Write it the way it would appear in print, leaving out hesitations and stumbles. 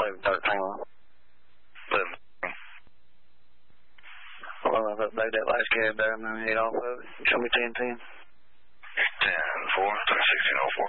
hang on. 11. Hold on, I'll upload that last cab there and then head off of it. Show me 1010. 10-4, 1604.